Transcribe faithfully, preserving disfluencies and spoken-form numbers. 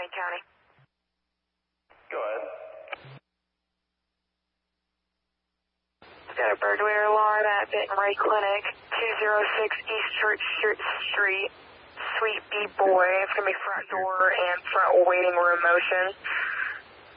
Wayne County. Go ahead. Got a burglar alarm at Benton Ray Clinic, two oh six East Church Street, Suite B Boy. It's going to be front door and front waiting room motion.